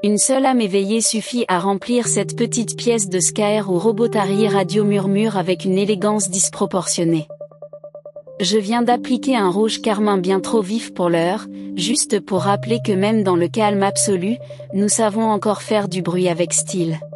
Une seule âme éveillée suffit à remplir cette petite pièce de Scaer ou Robotari Radio murmure avec une élégance disproportionnée. Je viens d'appliquer un rouge carmin bien trop vif pour l'heure, juste pour rappeler que même dans le calme absolu, nous savons encore faire du bruit avec style.